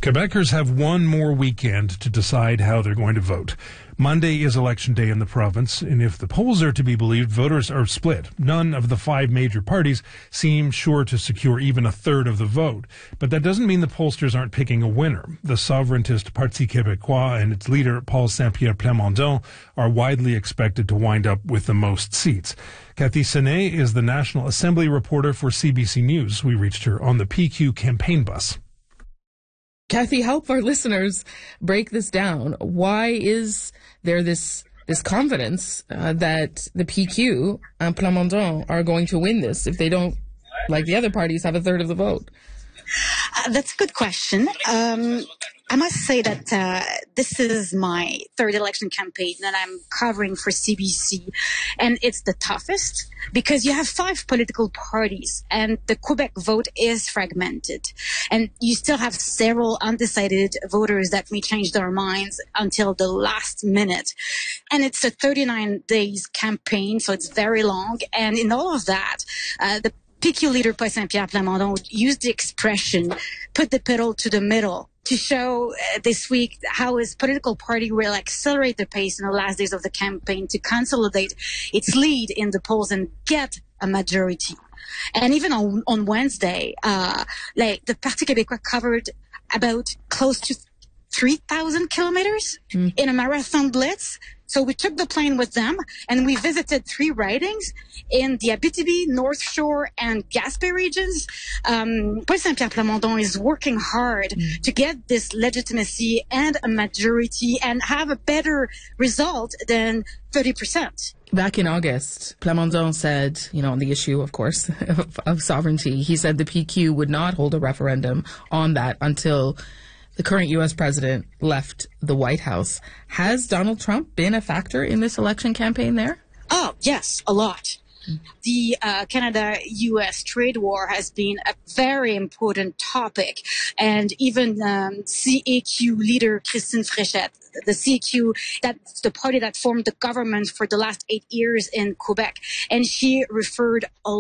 Quebecers have one more weekend to decide how they're going to vote. Monday is election day in the province, and if the polls are to be believed, voters are split. None of the five major parties seem sure to secure even a third of the vote. But that doesn't mean the pollsters aren't picking a winner. The sovereigntist Parti Québécois and its leader, Paul Saint-Pierre Plamondon, are widely expected to wind up with the most seats. Cathy Senet is the National Assembly reporter for CBC News. We reached her on the PQ campaign bus. Cathy, help our listeners break this down. Why is there this confidence that the PQ and Plamondon are going to win this if they don't, like the other parties, have a third of the vote? That's a good question. I must say that this is my third election campaign that I'm covering for CBC, and it's the toughest because you have five political parties and the Quebec vote is fragmented, and you still have several undecided voters that may change their minds until the last minute. And it's a 39 days campaign, so it's very long. And in all of that, the PQ leader, Paul Saint-Pierre Plamondon, used the expression, put the pedal to the middle, to show this week how his political party will accelerate the pace in the last days of the campaign to consolidate its lead in the polls and get a majority. And even on Wednesday, the Parti Québécois covered about close to 3,000 kilometers in a marathon blitz. So we took the plane with them and we visited three ridings in the Abitibi, North Shore, and Gaspé regions. Paul Saint-Pierre Plamondon is working hard to get this legitimacy and a majority and have a better result than 30%. Back in August, Plamondon said, on the issue, of course, of sovereignty, he said the PQ would not hold a referendum on that until the current U.S. president left the White House. Has Donald Trump been a factor in this election campaign there? Oh, yes, a lot. The Canada-U.S. trade war has been a very important topic. And even CAQ leader Christine Fréchette, the CAQ, that's the party that formed the government for the last 8 years in Quebec. And she referred a